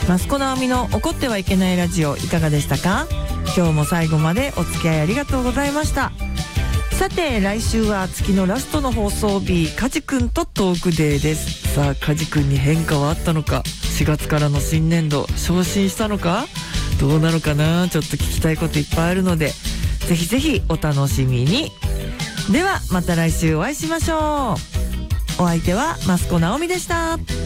益子直美の怒ってはいけないラジオいかがでしたか？今日も最後までお付き合いありがとうございました。さて来週は月のラストの放送日、カジ君とトークデーです。さあカジ君に変化はあったのか、4月からの新年度昇進したのか、どうなのかな、ちょっと聞きたいこといっぱいあるのでぜひぜひお楽しみに。ではまた来週お会いしましょう。お相手は益子直美でした。